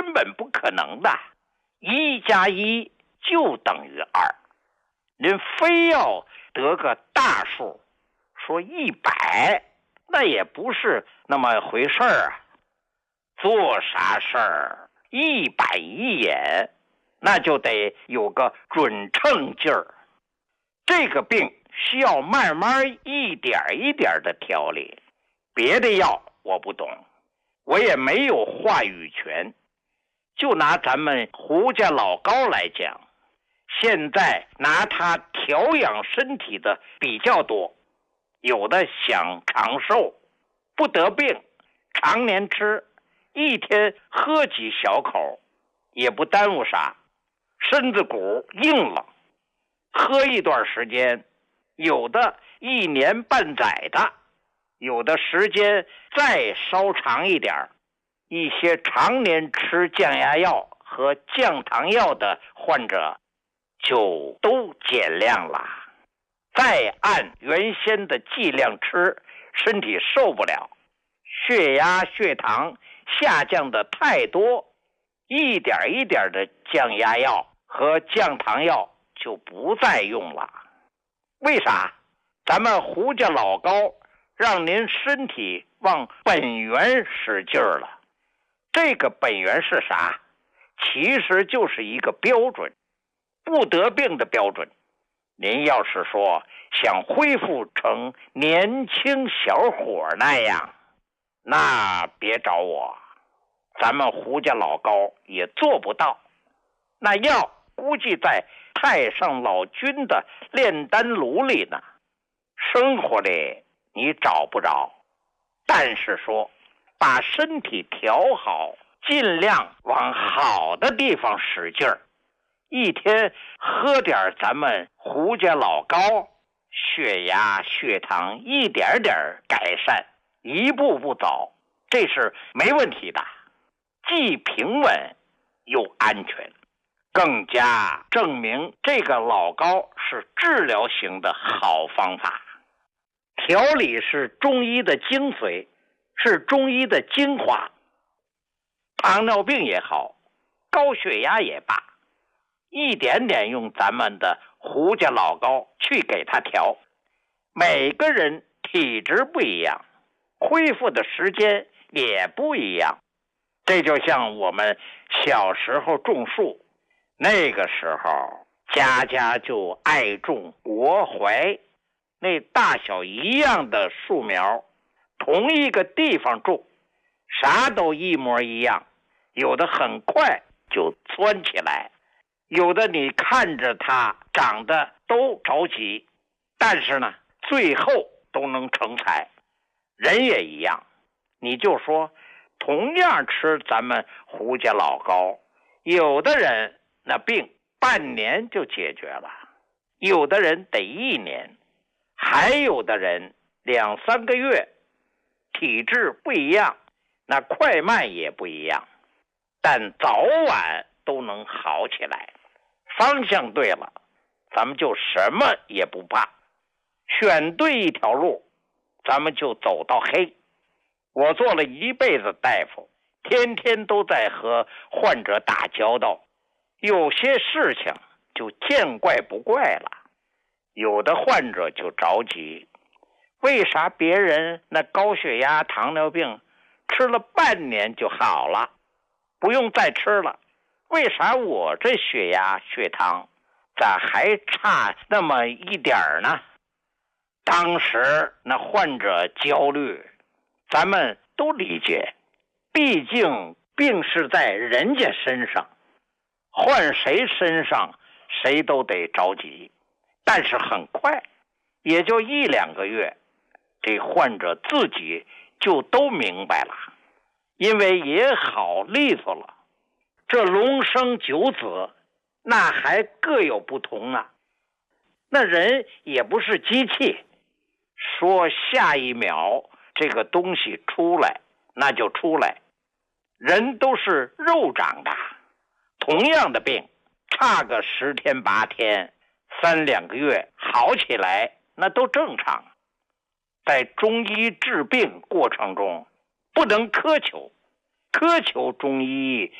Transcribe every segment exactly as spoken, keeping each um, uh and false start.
根本不可能的。一加一就等于二，您非要得个大数，说一百，那也不是那么回事儿啊。做啥事儿一板一眼，那就得有个准称劲儿。这个病需要慢慢一点一点的调理，别的药我不懂，我也没有话语权。就拿咱们胡家老高来讲，现在拿它调养身体的比较多，有的想长寿，不得病，常年吃，一天喝几小口，也不耽误啥，身子骨硬了，喝一段时间，有的一年半载的，有的时间再稍长一点，一些常年吃降压药和降糖药的患者就都减量了，再按原先的剂量吃，身体受不了，血压血糖下降的太多，一点一点的降压药和降糖药就不再用了。为啥？咱们胡家老高让您身体往本源使劲儿了。这个本源是啥？其实就是一个标准，不得病的标准。您要是说想恢复成年轻小伙那样，那别找我，咱们胡家老高也做不到。那药估计在太上老君的炼丹炉里呢，生活里你找不着。但是说把身体调好，尽量往好的地方使劲儿，一天喝点咱们胡家老高，血压血糖一点点改善，一步步走，这是没问题的，既平稳又安全，更加证明这个老高是治疗型的好方法。调理是中医的精髓，是中医的精华。糖尿病也好，高血压也罢，一点点用咱们的胡家老高去给他调。每个人体质不一样，恢复的时间也不一样。这就像我们小时候种树，那个时候家家就爱种国槐，那大小一样的树苗，同一个地方种，啥都一模一样，有的很快就窜起来，有的你看着它长得都着急，但是呢最后都能成材。人也一样，你就说同样吃咱们胡家老高，有的人那病半年就解决了，有的人得一年，还有的人两三个月，体质不一样，那快慢也不一样，但早晚都能好起来。方向对了，咱们就什么也不怕，选对一条路，咱们就走到黑。我做了一辈子大夫，天天都在和患者打交道，有些事情就见怪不怪了。有的患者就着急，为啥别人那高血压糖尿病吃了半年就好了，不用再吃了，为啥我这血压血糖咋还差那么一点呢？当时那患者焦虑，咱们都理解，毕竟病是在人家身上，换谁身上谁都得着急。但是很快，也就一两个月，这患者自己就都明白了，因为也好利索了。这龙生九子，那还各有不同啊。那人也不是机器，说下一秒这个东西出来，那就出来。人都是肉长的，同样的病，差个十天八天三两个月好起来，那都正常。在中医治病过程中，不能苛求，苛求中医几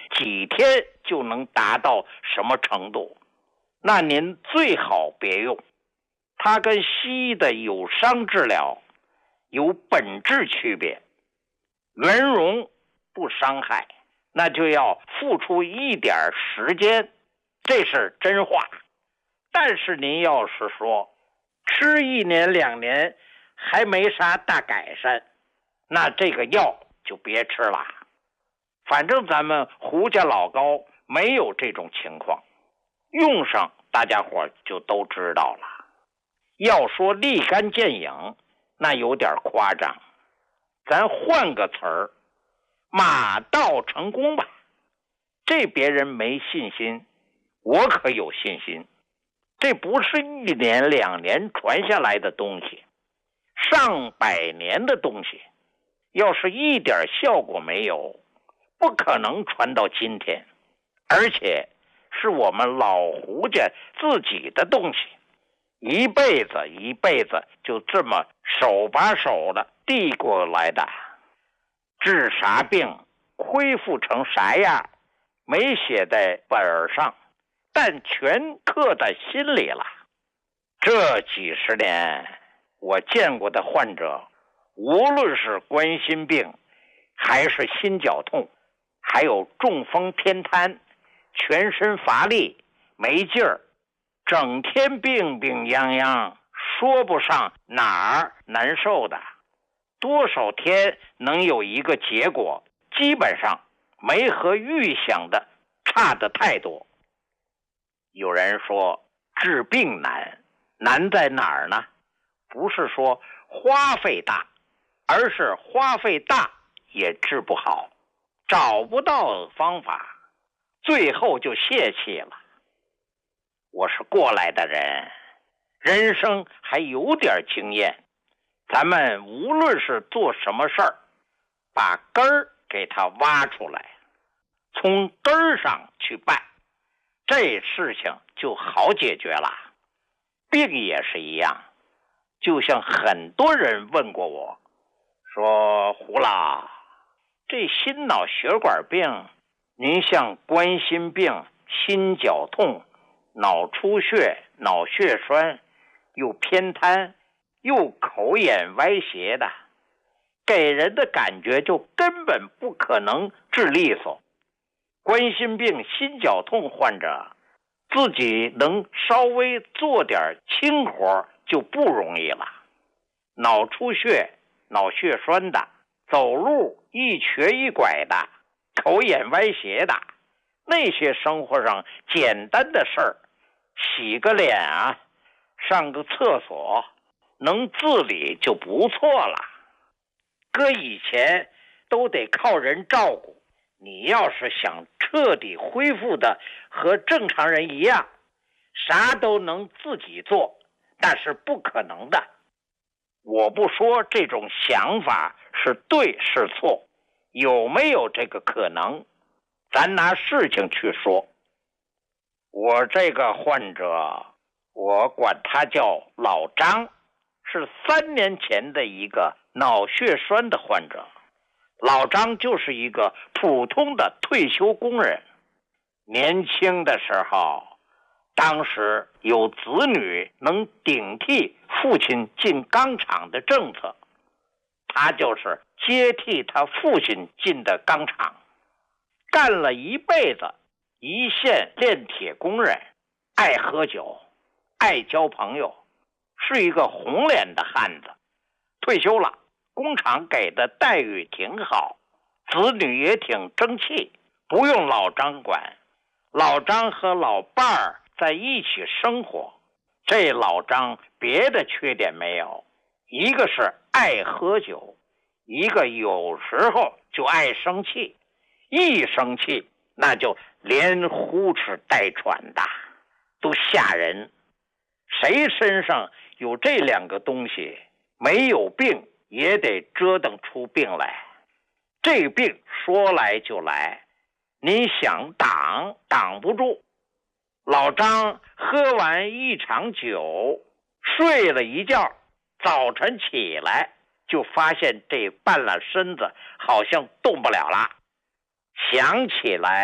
几天就能达到什么程度，那您最好别用。它跟西医的有伤治疗有本质区别。圆融不伤害，那就要付出一点时间，这是真话。但是您要是说吃一年两年还没啥大改善，那这个药就别吃了。反正咱们胡家老高没有这种情况，用上大家伙就都知道了。要说立竿见影，那有点夸张，咱换个词儿，马到成功吧。这别人没信心，我可有信心。这不是一年两年传下来的东西，上百年的东西，要是一点效果没有，不可能传到今天。而且是我们老胡家自己的东西，一辈子一辈子就这么手把手的递过来的。治啥病恢复成啥样没写在本上，但全刻在心里了。这几十年我见过的患者，无论是冠心病还是心绞痛，还有中风偏瘫，全身乏力没劲儿，整天病病殃殃，说不上哪儿难受的，多少天能有一个结果，基本上没和预想的差得太多。有人说治病难，难在哪儿呢？不是说花费大，而是花费大也治不好，找不到方法，最后就泄气了。我是过来的人，人生还有点经验，咱们无论是做什么事儿，把根儿给它挖出来，从根儿上去办，这事情就好解决了。病也是一样，就像很多人问过我，说胡老，这心脑血管病，您像冠心病、心绞痛、脑出血、脑血栓，又偏瘫，又口眼歪斜的，给人的感觉就根本不可能治利索。冠心病、心绞痛患者自己能稍微做点轻活就不容易了。脑出血、脑血栓的，走路一瘸一拐的，口眼歪斜的，那些生活上简单的事儿，洗个脸啊，上个厕所，能自理就不错了。搁以前都得靠人照顾，你要是想彻底恢复的和正常人一样，啥都能自己做，那是不可能的。我不说这种想法是对是错，有没有这个可能，咱拿事情去说。我这个患者，我管他叫老张，是三年前的一个脑血栓的患者。老张就是一个普通的退休工人，年轻的时候，当时有子女能顶替父亲进钢厂的政策，他就是接替他父亲进的钢厂，干了一辈子一线炼铁工人，爱喝酒，爱交朋友，是一个红脸的汉子。退休了，工厂给的待遇挺好，子女也挺争气，不用老张管。老张和老伴儿在一起生活，这老张别的缺点没有，一个是爱喝酒，一个有时候就爱生气，一生气那就连呼哧带喘的，都吓人。谁身上有这两个东西，没有病也得折腾出病来。这病说来就来，你想挡挡不住。老张喝完一场酒，睡了一觉，早晨起来就发现这半拉身子好像动不了了，想起来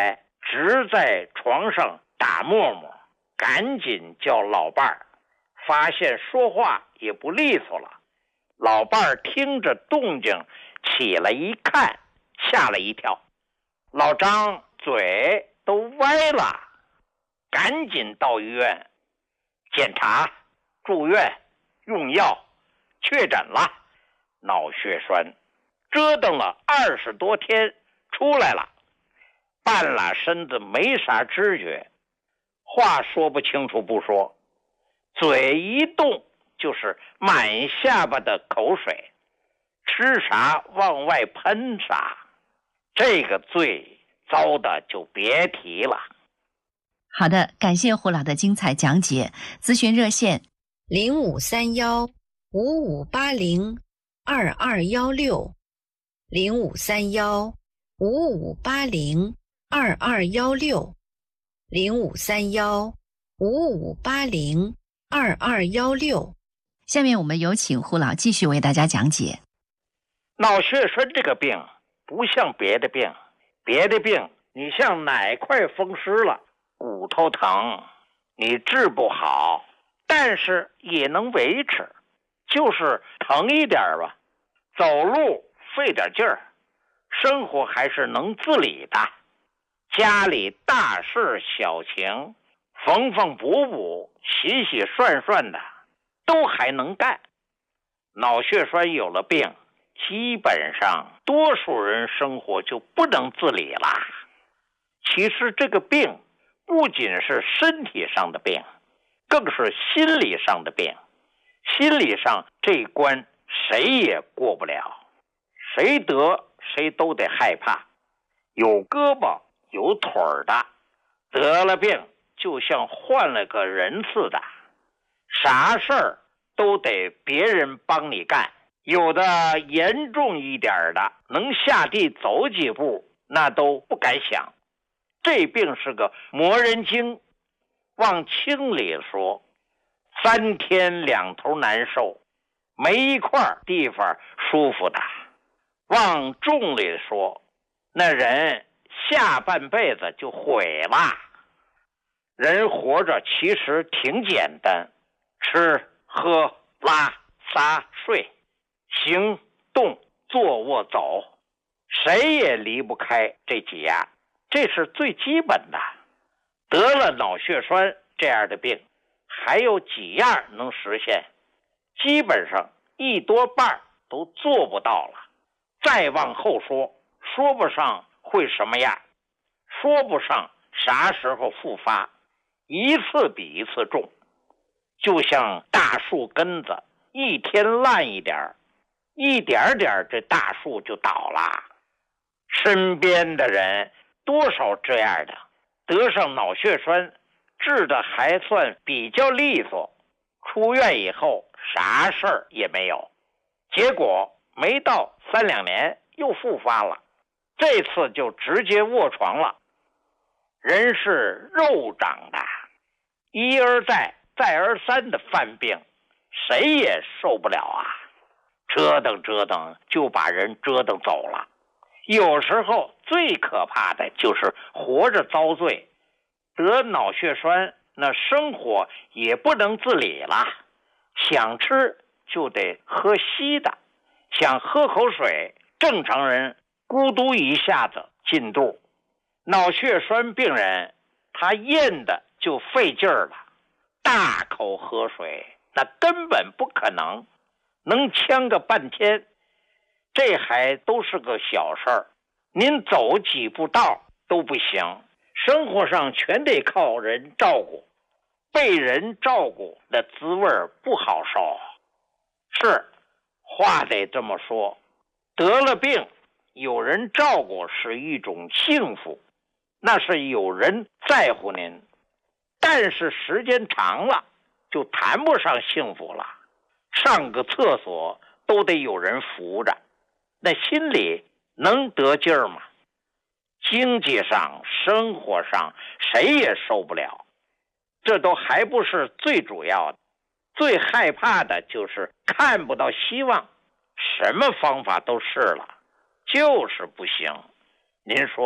直在床上打沫沫，赶紧叫老伴儿，发现说话也不利索了。老伴儿听着动静起来一看，吓了一跳，老张嘴都歪了，赶紧到医院检查、住院、用药，确诊了脑血栓，折腾了二十多天出来了，半拉身子没啥知觉，话说不清楚不说，嘴一动就是满下巴的口水，吃啥往外喷啥，这个罪遭的就别提了。 好的，感谢胡老的精彩讲解。咨询热线零五三幺五五八零二二幺六，零五三幺五五八零二二幺六，零五三幺五五八零二二幺六。 下面我们有请胡老继续为大家讲解。 脑血栓这个病不像别的病，别的病你像哪块风湿了，骨头疼，你治不好，但是也能维持，就是疼一点吧，走路费点劲儿，生活还是能自理的，家里大事小情，缝缝补补，洗洗涮涮的，都还能干。脑血栓有了病，基本上多数人生活就不能自理了。其实这个病不仅是身体上的病，更是心理上的病。心理上这一关谁也过不了，谁得谁都得害怕。有胳膊有腿儿的，得了病就像换了个人似的，啥事儿都得别人帮你干。有的严重一点的，能下地走几步那都不敢想。这病是个磨人精，往轻里说，三天两头难受，没一块地方舒服的；往重里说，那人下半辈子就毁了。人活着其实挺简单，吃喝拉撒睡，行动坐卧走，谁也离不开这几样，这是最基本的。得了脑血栓这样的病，还有几样能实现，基本上一多半都做不到了。再往后说，说不上会什么样，说不上啥时候复发，一次比一次重，就像大树根子，一天烂一点，一点点这大树就倒了。身边的人多少这样的，得上脑血栓治的还算比较利索，出院以后啥事儿也没有，结果没到三两年又复发了，这次就直接卧床了。人是肉长的，一而再再而三的犯病，谁也受不了啊，折腾折腾就把人折腾走了。有时候最可怕的就是活着遭罪，得脑血栓那生活也不能自理了，想吃就得喝稀的，想喝口水，正常人咕嘟一下子进肚。脑血栓病人他咽的就费劲儿了，大口喝水那根本不可能，能呛个半天，这还都是个小事儿，您走几步道都不行，生活上全得靠人照顾，被人照顾的滋味不好受。是，话得这么说，得了病有人照顾是一种幸福，那是有人在乎您，但是时间长了就谈不上幸福了，上个厕所都得有人扶着，那心里能得劲儿吗？经济上生活上谁也受不了，这都还不是最主要的，最害怕的就是看不到希望，什么方法都试了，就是不行。您说这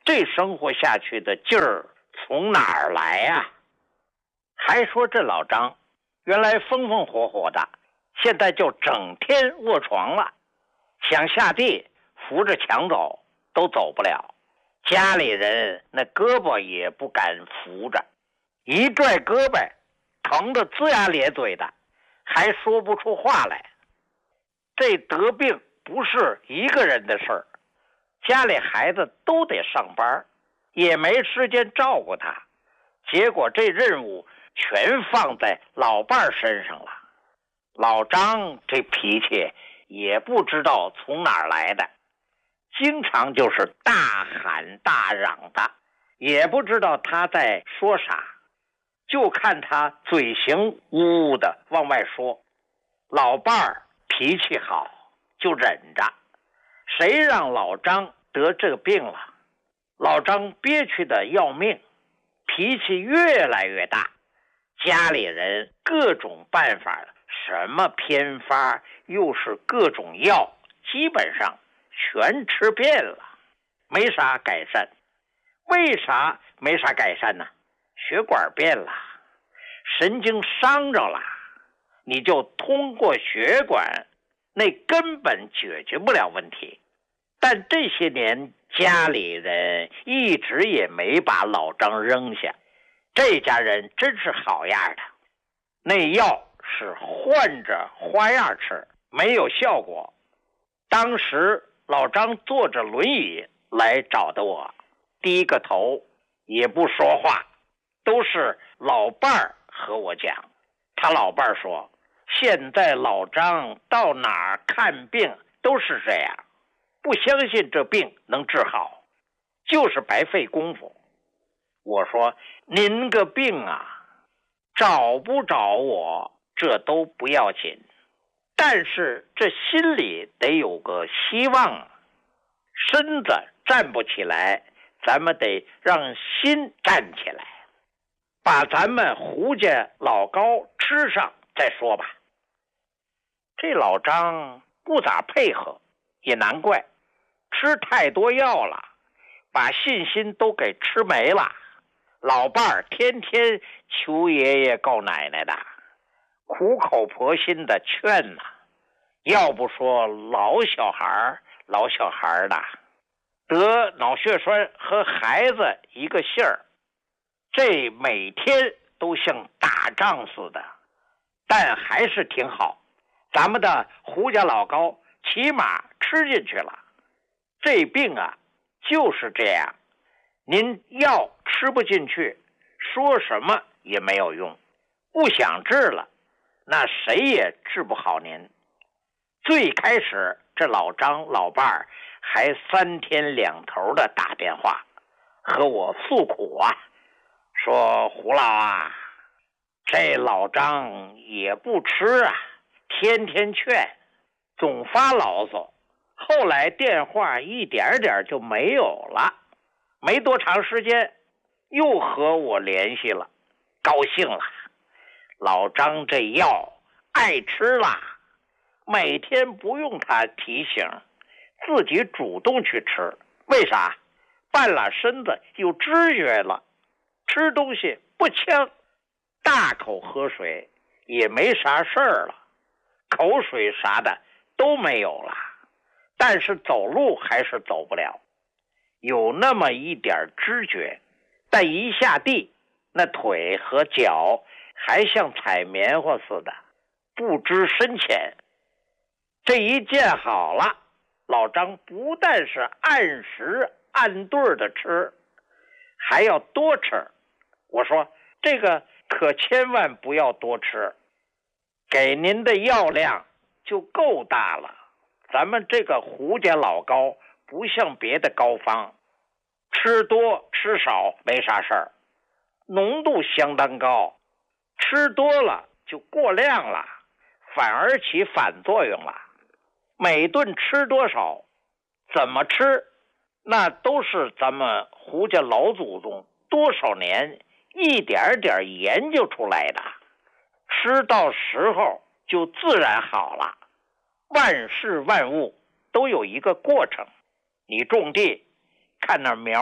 这生活下去的劲儿从哪儿来呀、啊？还说这老张原来风风火火的，现在就整天卧床了，想下地扶着墙走都走不了，家里人那胳膊也不敢扶着，一拽胳膊疼得龇牙咧嘴的，还说不出话来。这得病不是一个人的事儿，家里孩子都得上班，也没时间照顾他，结果这任务全放在老伴儿身上了。老张这脾气也不知道从哪儿来的，经常就是大喊大嚷的，也不知道他在说啥，就看他嘴型呜呜的往外说。老伴儿脾气好就忍着，谁让老张得这个病了，老张憋屈的要命，脾气越来越大，家里人各种办法，什么偏方又是各种药，基本上全吃遍了，没啥改善。为啥没啥改善呢？血管变了，神经伤着了，你就通过血管，那根本解决不了问题。但这些年家里人一直也没把老张扔下，这家人真是好样的。那药是换着花样吃，没有效果。当时老张坐着轮椅来找的我，低个头也不说话，都是老伴儿和我讲。他老伴儿说，现在老张到哪儿看病都是这样，不相信这病能治好，就是白费功夫。我说，您个病啊，找不着我这都不要紧，但是这心里得有个希望，身子站不起来，咱们得让心站起来，把咱们胡家老高吃上再说吧。这老张不咋配合，也难怪，吃太多药了，把信心都给吃没了。老伴儿天天求爷爷告奶奶的，苦口婆心的劝呐、啊，要不说老小孩老小孩的得脑血栓和孩子一个姓儿，这每天都像打仗似的，但还是挺好。咱们的胡家老高起码吃进去了。这病啊就是这样，您药吃不进去，说什么也没有用，不想治了，那谁也治不好您。最开始这老张老伴儿还三天两头的打电话和我诉苦啊，说胡老啊，这老张也不吃啊，天天劝，总发牢骚。后来电话一点点就没有了，没多长时间又和我联系了，高兴了。老张这药爱吃了，每天不用他提醒，自己主动去吃。为啥？半拉身子有知觉了，吃东西不呛，大口喝水也没啥事儿了，口水啥的都没有了，但是走路还是走不了，有那么一点知觉，但一下地，那腿和脚还像踩棉花似的，不知深浅。这一见好了，老张不但是按时按对的吃，还要多吃。我说这个可千万不要多吃，给您的药量就够大了。咱们这个胡家老高不像别的膏方，吃多吃少没啥事儿，浓度相当高，吃多了就过量了，反而起反作用了。每顿吃多少，怎么吃，那都是咱们胡家老祖宗多少年一点点研究出来的，吃到时候就自然好了。万事万物都有一个过程，你种地看那苗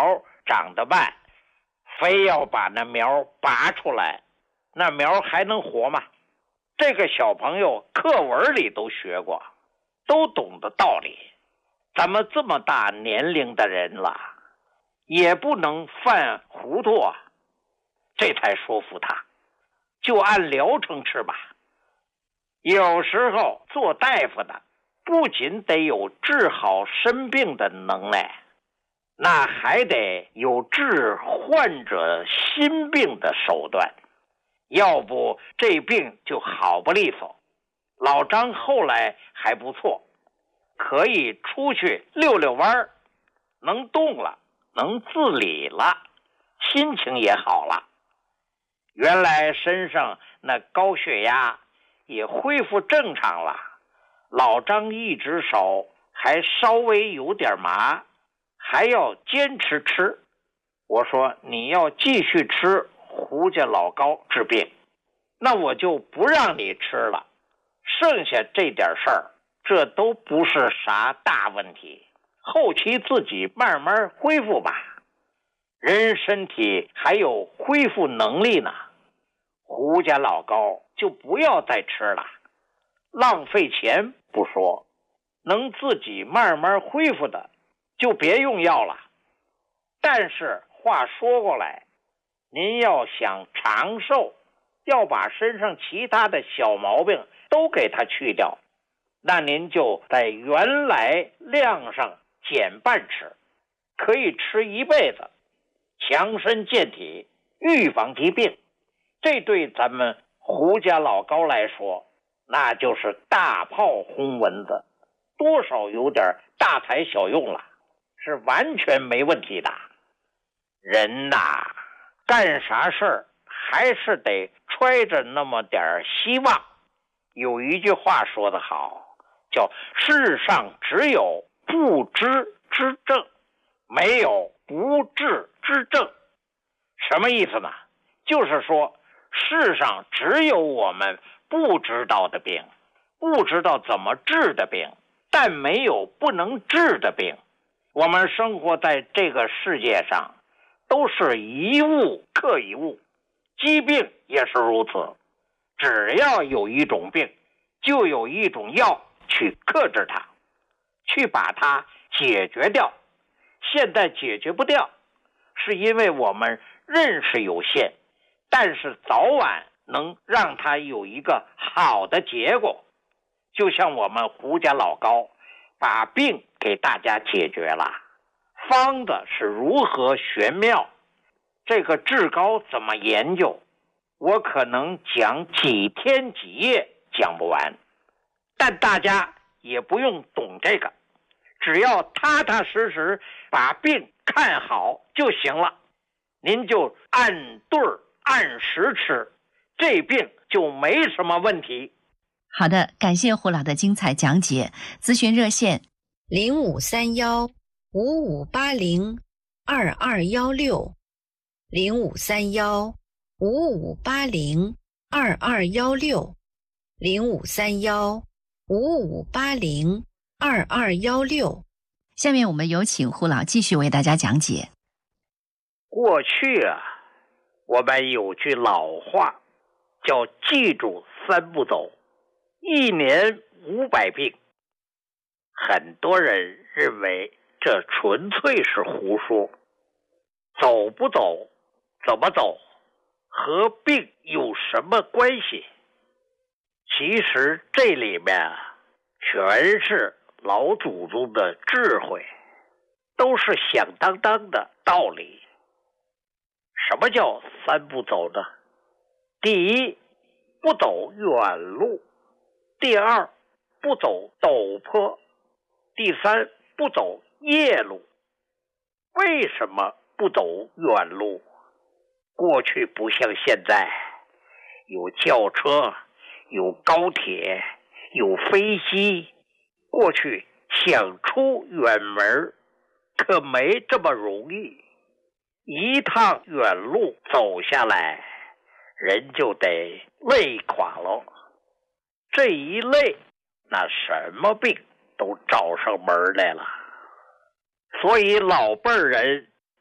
长得慢，非要把那苗拔出来，那苗还能活吗？这个小朋友课文里都学过，都懂得道理，咱们这么大年龄的人了，也不能犯糊涂啊。这才说服他，就按疗程吃吧。有时候做大夫的不仅得有治好生病的能耐，那还得有治患者心病的手段，要不这病就好不利索。老张后来还不错，可以出去溜溜弯，能动了，能自理了，心情也好了。原来身上那高血压也恢复正常了，老张一只手还稍微有点麻，还要坚持吃。我说你要继续吃胡家老高治病，那我就不让你吃了，剩下这点事儿，这都不是啥大问题，后期自己慢慢恢复吧。人身体还有恢复能力呢，胡家老高就不要再吃了，浪费钱不说，能自己慢慢恢复的就别用药了。但是话说过来，您要想长寿，要把身上其他的小毛病都给它去掉，那您就在原来量上减半吃，可以吃一辈子，强身健体，预防疾病。这对咱们胡家老高来说，那就是大炮轰蚊子，多少有点大材小用了，是完全没问题的。人呐，干啥事儿还是得揣着那么点希望。有一句话说得好，叫世上只有不知之症，没有不治之症。什么意思呢？就是说世上只有我们不知道的病，不知道怎么治的病，但没有不能治的病。我们生活在这个世界上，都是一物克一物，疾病也是如此。只要有一种病，就有一种药去克制它，去把它解决掉。现在解决不掉，是因为我们认识有限，但是早晚能让它有一个好的结果。就像我们胡家老高把病给大家解决了，方子是如何玄妙，这个治高怎么研究，我可能讲几天几夜讲不完，但大家也不用懂这个，只要踏踏实实把病看好就行了。您就按对儿按时吃，这病就没什么问题。 好的，感谢胡老的精彩讲解。咨询热线零五三幺五五八零二二幺六，零五三幺五五八零二二幺六，零五三幺五五八零二二幺六。 下面我们有请胡老继续为大家讲解。 过去啊，我们有句老话叫记住三不走，一年五百病。很多人认为这纯粹是胡说，走不走，怎么走，和病有什么关系？其实这里面啊，全是老祖宗的智慧，都是响当当的道理。什么叫三不走呢？第一，不走远路；第二，不走陡坡；第三，不走夜路。为什么不走远路？过去不像现在，有轿车，有高铁，有飞机。过去想出远门可没这么容易，一趟远路走下来，人就得累垮了。这一累，那什么病都找上门来了。所以老辈儿人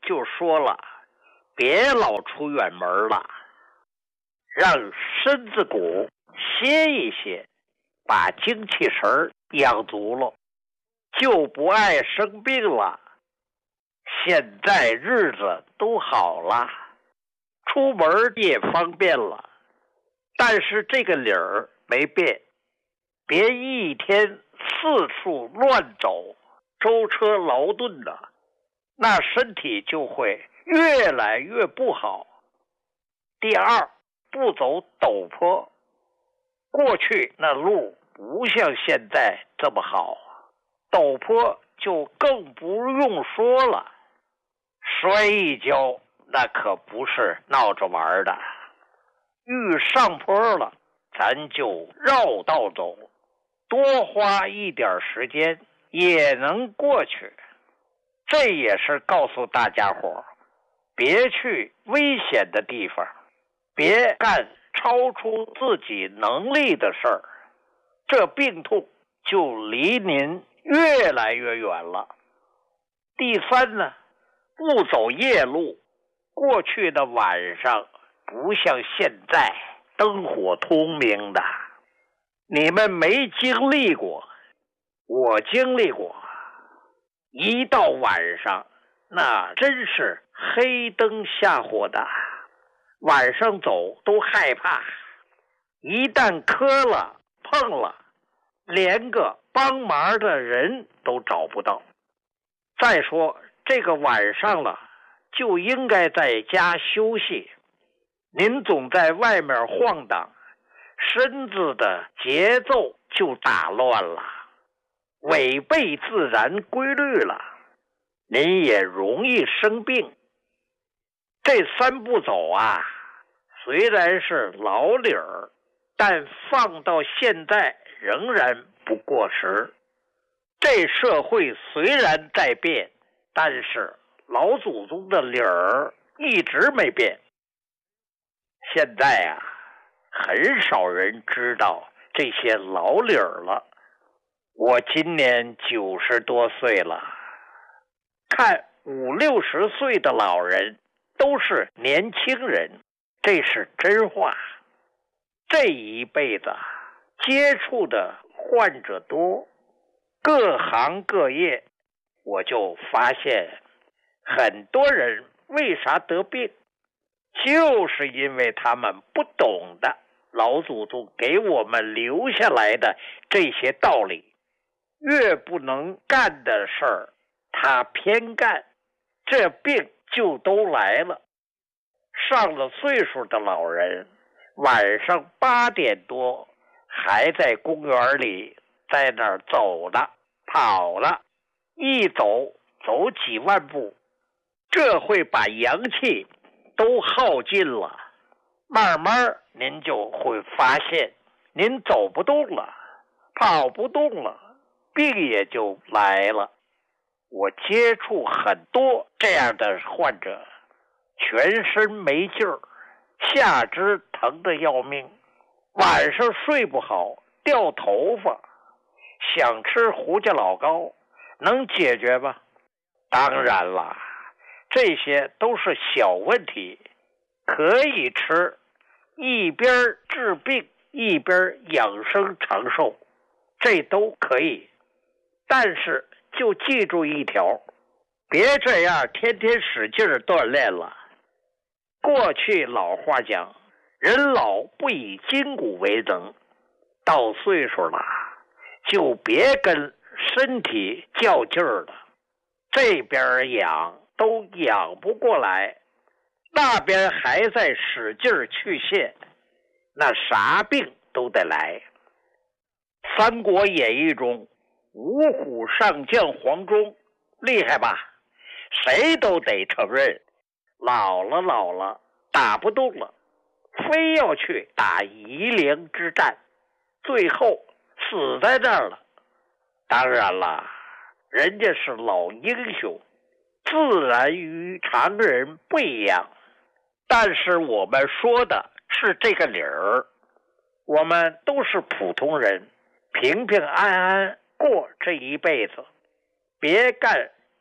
就说了，别老出远门了，让身子骨歇一歇，把精气神养足了，就不爱生病了。现在日子都好了，出门也方便了，但是这个理儿没变，别一天四处乱走，舟车劳顿的，那身体就会越来越不好。第二，不走陡坡，过去那路不像现在这么好，陡坡就更不用说了，摔一跤那可不是闹着玩的。遇上坡了，咱就绕道走，多花一点时间也能过去。这也是告诉大家伙，别去危险的地方，别干超出自己能力的事儿，这病痛就离您越来越远了。第三呢，不走夜路，过去的晚上不像现在灯火通明的，你们没经历过，我经历过。一到晚上，那真是黑灯瞎火的，晚上走都害怕，一旦磕了碰了，连个帮忙的人都找不到。再说这个晚上了，就应该在家休息，您总在外面晃荡，身子的节奏就打乱了，违背自然规律了，您也容易生病。这三步走啊，虽然是老理儿，但放到现在仍然不过时。这社会虽然在变，但是老祖宗的理儿一直没变。现在啊，很少人知道这些老理儿了。我今年九十多岁了，看五六十岁的老人都是年轻人，这是真话。这一辈子接触的患者多，各行各业，我就发现很多人为啥得病，就是因为他们不懂得老祖宗给我们留下来的这些道理。越不能干的事儿，他偏干，这病就都来了。上了岁数的老人，晚上八点多还在公园里在那儿走呢，跑了，一走走几万步，这会把阳气都耗尽了。慢慢您就会发现，您走不动了，跑不动了，病也就来了。我接触很多这样的患者，全身没劲儿，下肢疼得要命，晚上睡不好，掉头发，想吃胡家老膏，能解决吗？当然了，这些都是小问题，可以吃，一边治病一边养生长寿，这都可以。但是就记住一条，别这样天天使劲锻炼了。过去老话讲，人老不以筋骨为能，到岁数了就别跟身体较劲儿了，这边养都养不过来，那边还在使劲去现，那啥病都得来。三国演义中，五虎上将黄忠厉害吧？谁都得承认，老了老了打不动了，非要去打夷陵之战，最后死在那儿了。当然了，人家是老英雄，自然与常人不一样，但是我们说的是这个理儿。我们都是普通人，平平安安过这一辈子，别干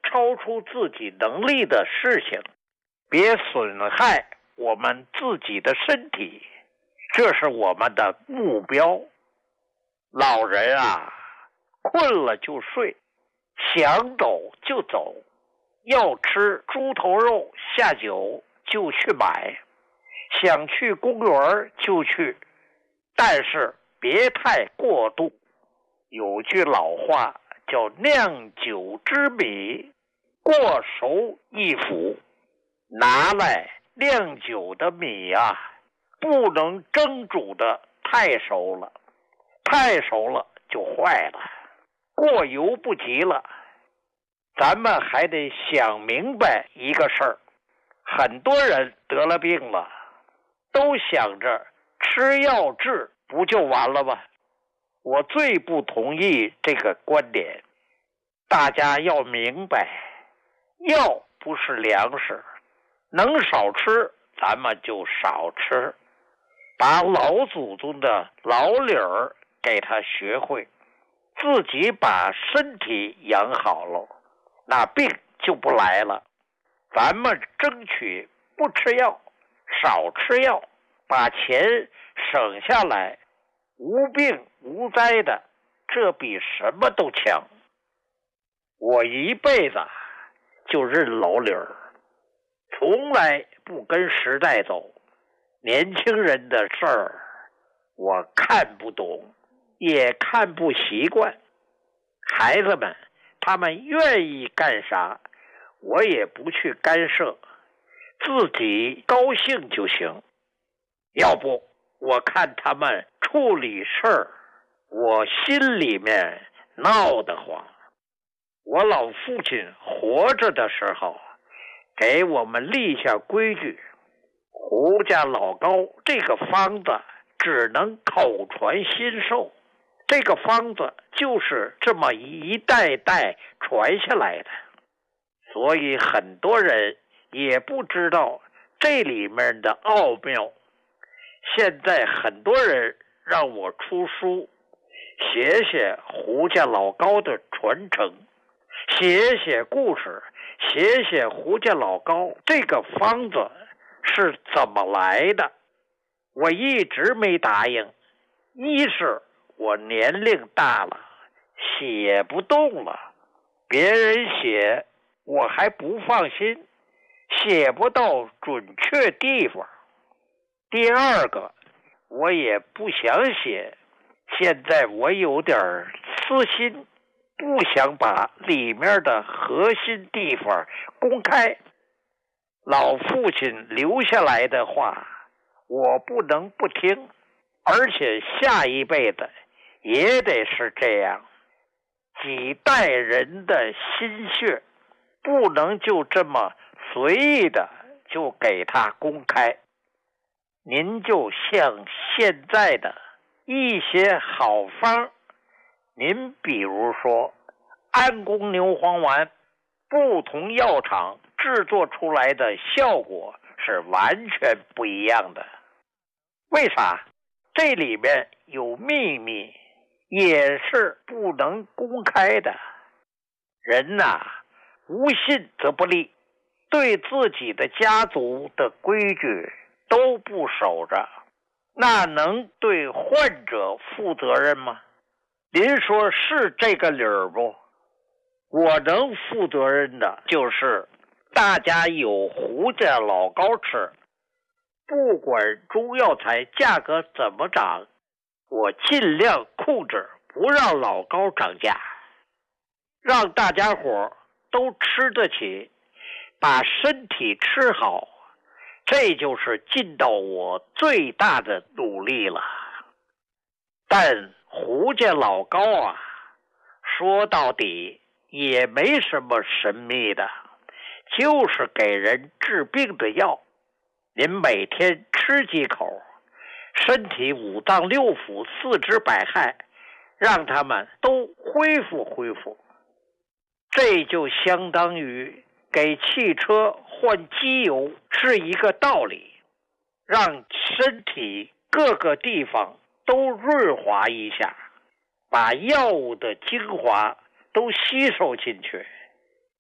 超出自己能力的事情，别损害我们自己的身体，这是我们的目标。老人啊，困了就睡，想走就走，要吃猪头肉下酒就去买，想去公园就去，但是别太过度。有句老话叫酿酒之米，过熟易腐。拿来酿酒的米啊，不能蒸煮的太熟了，太熟了就坏了，过犹不及了。咱们还得想明白一个事儿，很多人得了病了，都想着吃药治不就完了吗？我最不同意这个观点。大家要明白，药不是粮食，能少吃咱们就少吃，把老祖宗的老理儿给他学会，自己把身体养好了，那病就不来了。咱们争取不吃药，少吃药，把钱省下来，无病无灾的，这比什么都强。我一辈子就认老理儿，从来不跟时代走。年轻人的事儿我看不懂，也看不习惯。孩子们他们愿意干啥，我也不去干涉，自己高兴就行。要不我看他们处理事儿，我心里面闹得慌。我老父亲活着的时候，给我们立下规矩，胡家老高这个方子只能口传心授，这个方子就是这么一代代传下来的，所以很多人也不知道这里面的奥妙。现在很多人让我出书，写写胡家老高的传承，写写故事，写写胡家老高这个方子是怎么来的。我一直没答应，一是我年龄大了，写不动了，别人写我还不放心，写不到准确地方。第二个，我也不想写，现在我有点私心，不想把里面的核心地方公开。老父亲留下来的话，我不能不听，而且下一辈子也得是这样。几代人的心血，不能就这么随意的就给他公开。您就像现在的一些好方，您比如说安宫牛黄丸，不同药厂制作出来的效果是完全不一样的。为啥？这里面有秘密，也是不能公开的。人呐，无信则不立，对自己的家族的规矩都不守着，那能对患者负责任吗？您说是这个理儿不？我能负责任的就是大家有胡家老高吃，不管中药材价格怎么涨，我尽量控制不让老高涨价，让大家伙都吃得起，把身体吃好，这就是尽到我最大的努力了。但胡家老高啊，说到底也没什么神秘的，就是给人治病的药。您每天吃几口，身体五脏六腑四肢百骸，让他们都恢复恢复。这就相当于给汽车换机油是一个道理，让身体各个地方都润滑一下，把药物的精华都吸收进去，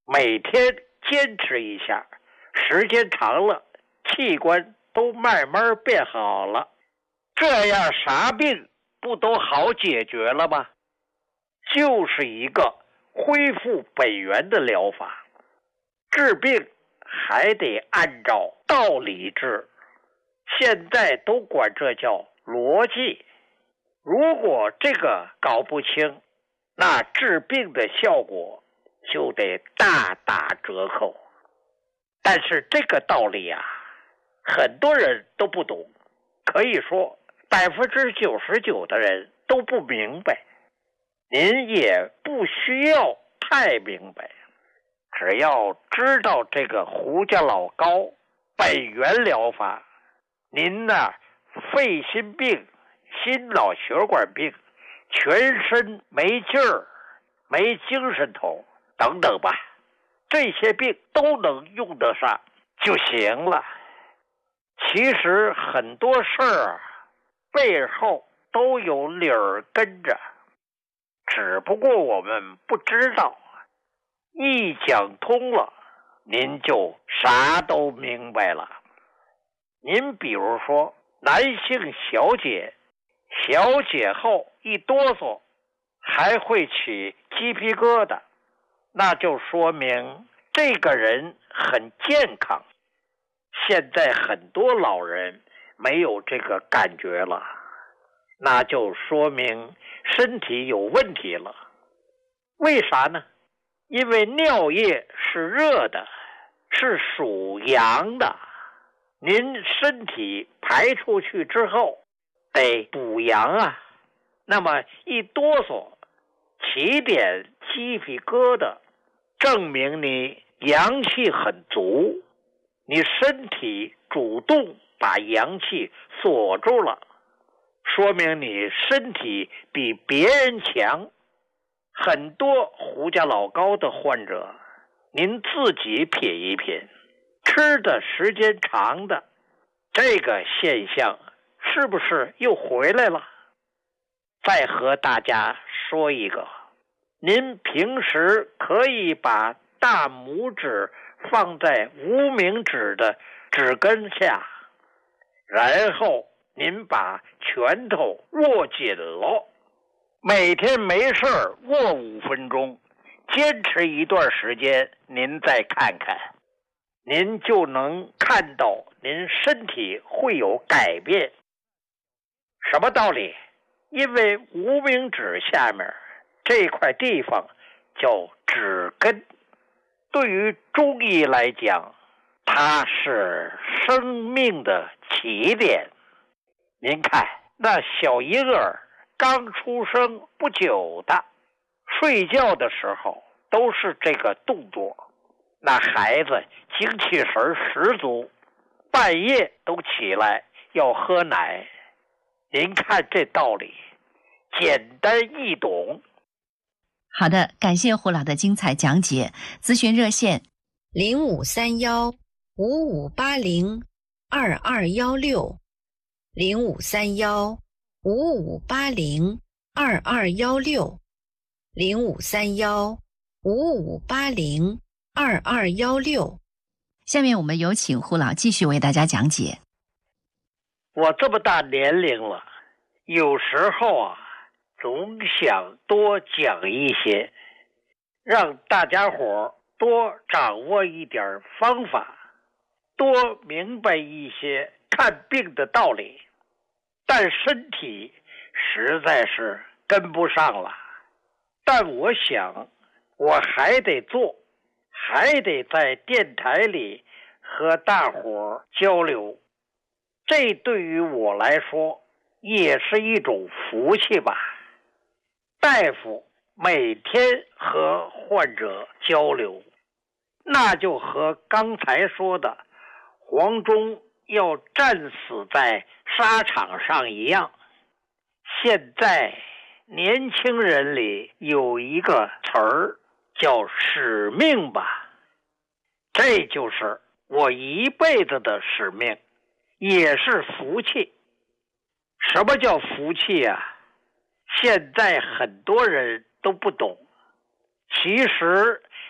每天坚持一下，时间长了，器官都慢慢变好了，这样啥病不都好解决了吗？就是一个恢复本源的疗法。治病还得按照道理治，现在都管这叫逻辑。如果这个搞不清，那治病的效果就得大打折扣。但是这个道理啊，很多人都不懂，可以说百分之九十九的人都不明白。您也不需要太明白，只要知道这个胡家老高本源疗法，您呢肺心病、心脑血管病、全身没劲儿、没精神头等等吧，这些病都能用得上就行了。其实很多事儿背后都有理儿跟着，只不过我们不知道。一讲通了，您就啥都明白了。您比如说男性小解，小解后一哆嗦还会起鸡皮疙瘩，那就说明这个人很健康。现在很多老人没有这个感觉了，那就说明身体有问题了。为啥呢？因为尿液是热的，是属阳的，您身体排出去之后得补阳啊。那么一哆嗦起点鸡皮疙瘩，证明你阳气很足，你身体主动把阳气锁住了，说明你身体比别人强。很多胡家老高的患者，您自己品一品，吃的时间长的，这个现象是不是又回来了？再和大家说一个，您平时可以把大拇指放在无名指的指根下，然后您把拳头握紧了，每天没事握五分钟，坚持一段时间，您再看看，您就能看到您身体会有改变。什么道理？因为无名指下面这块地方叫指根，对于中医来讲，它是生命的起点。您看那小婴儿刚出生不久的，睡觉的时候都是这个动作，那孩子精气神十足，半夜都起来要喝奶。您看这道理简单易懂。 好的，感谢胡老的精彩讲解。咨询热线零五三幺五五八零二二幺六，零五三幺五五八零二二幺六，零五三幺五五八零二二幺六。 下面我们有请胡老继续为大家讲解。 我这么大年龄了，有时候啊，总想多讲一些，让大家伙多掌握一点方法，多明白一些看病的道理，但身体实在是跟不上了。但我想我还得做，还得在电台里和大伙交流，这对于我来说也是一种福气吧。大夫每天和患者交流，那就和刚才说的黄忠要战死在沙场上一样。现在年轻人里有一个词儿叫使命吧，这就是我一辈子的使命，也是福气。什么叫福气啊？现在很多人都不懂，其实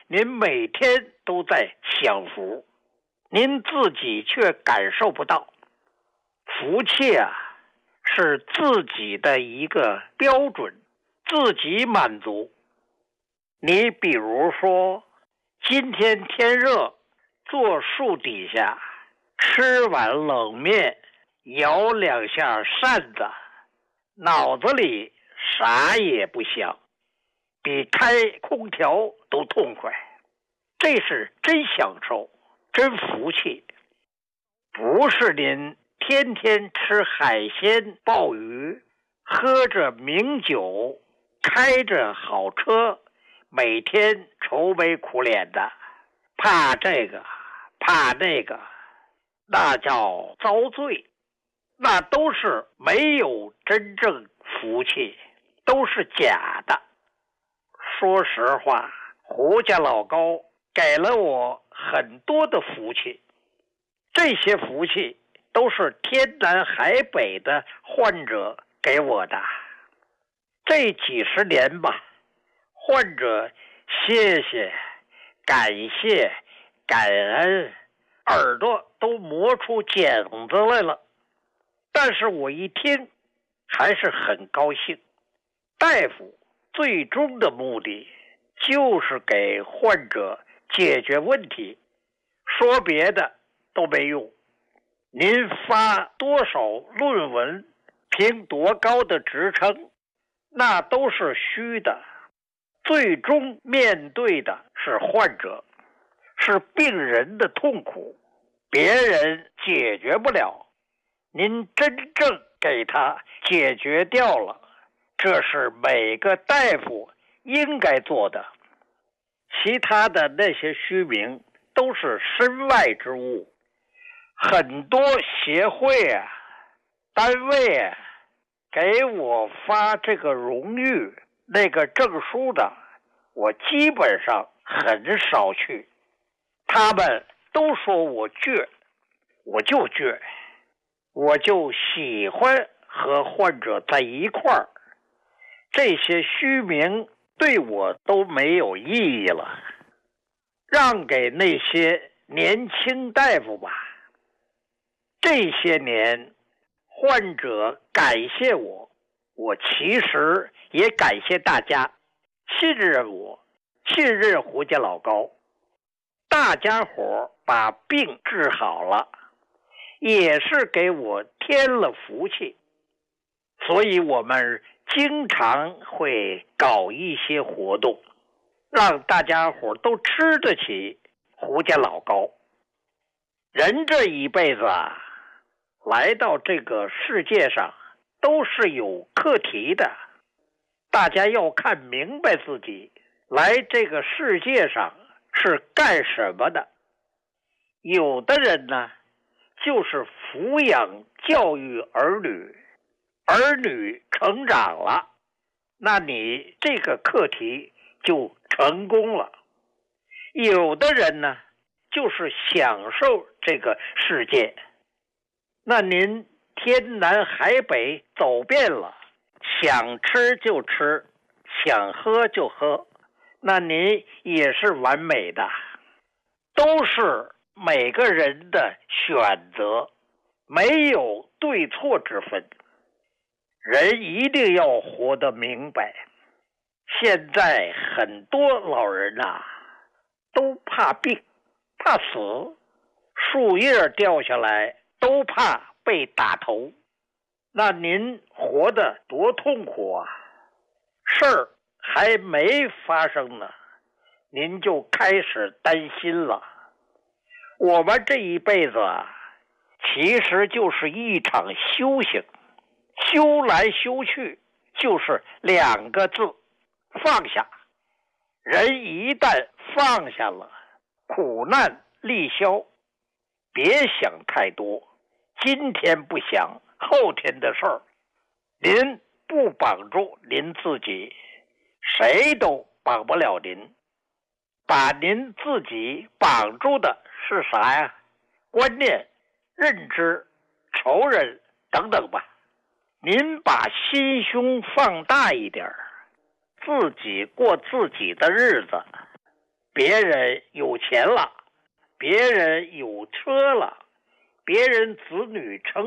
您每天都在享福，您自己却感受不到。福气啊，是自己的一个标准，自己满足。你比如说，今天天热，坐树底下吃碗冷面，摇两下扇子，脑子里啥也不想，比开空调都痛快。这是真享受，真福气。不是您天天吃海鲜鲍鱼，喝着名酒，开着好车，每天愁眉苦脸的，怕这个怕那个，那叫遭罪。那都是没有真正福气，都是假的。说实话，胡家老高给了我很多的福气，这些福气都是天南海北的患者给我的。这几十年吧，患者谢谢、感谢、感恩，耳朵都磨出茧子来了。但是我一听，还是很高兴。大夫最终的目的就是给患者解决问题，说别的都没用。您发多少论文，评多高的职称，那都是虚的。最终面对的是患者，是病人的痛苦，别人解决不了，您真正给他解决掉了，这是每个大夫应该做的。其他的那些虚名都是身外之物。很多协会啊、单位啊，给我发这个荣誉那个证书的，我基本上很少去。他们都说我倔，我就倔，我就喜欢和患者在一块儿。这些虚名对我都没有意义了，让给那些年轻大夫吧。这些年，患者感谢我，我其实也感谢大家信任我，信任胡家老高。大家伙把病治好了，也是给我添了福气。所以我们经常会搞一些活动，让大家伙都吃得起胡家老高。人这一辈子啊，来到这个世界上都是有课题的，大家要看明白自己来这个世界上是干什么的。有的人呢，就是抚养教育儿女，儿女成长了，那你这个课题就成功了。有的人呢，就是享受这个世界，那您天南海北走遍了，想吃就吃，想喝就喝，那您也是完美的。都是每个人的选择，没有对错之分。人一定要活得明白。现在很多老人啊，都怕病，怕死，树叶掉下来都怕被打头。那您活得多痛苦啊！事儿还没发生呢，您就开始担心了。我们这一辈子啊，其实就是一场修行，修来修去就是两个字：放下。人一旦放下了，苦难立消。别想太多，今天不想，后天的事儿，您不绑住您自己，谁都绑不了您。把您自己绑住的是啥呀？观念、认知、仇人等等吧。您把心胸放大一点，自己过自己的日子， 别人有钱了，别人有车了，别人子女成